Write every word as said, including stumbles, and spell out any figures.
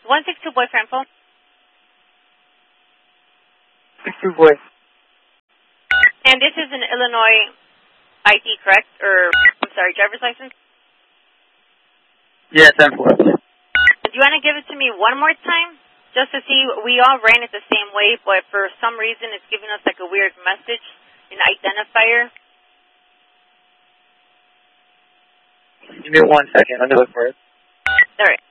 one six two boyfriend phone. six two boy. And this is an Illinois I D, correct? Or, I'm sorry, driver's license? Yes, ten four. Do you want to give it to me one more time? Just to see, we all ran it the same way, but for some reason it's giving us like a weird message, an identifier. Give me one second. Let me look for it. All right.